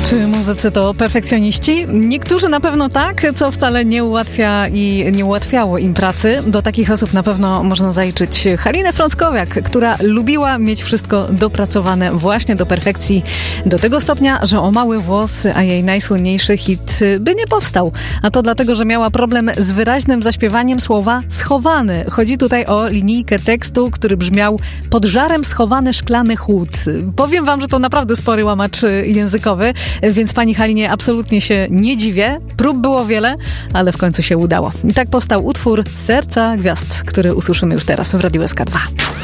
Czy muzycy to perfekcjoniści? Niektórzy na pewno tak, co wcale nie ułatwia i nie ułatwiało im pracy. Do takich osób na pewno można zaliczyć Halinę Frąckowiak, która lubiła mieć wszystko dopracowane właśnie do perfekcji, do tego stopnia, że o mały włos, a jej najsłynniejszy hit by nie powstał. A to dlatego, że miała problem z wyraźnym zaśpiewaniem słowa schowany. Chodzi tutaj o linijkę tekstu, który brzmiał: pod żarem schowany szklany chłód. Powiem wam, że to naprawdę spory łamacz językowy, więc pani Halinie absolutnie się nie dziwię. Prób było wiele, ale w końcu się udało. I tak powstał utwór Serca Gwiazd, który usłyszymy już teraz w Radiu SK2.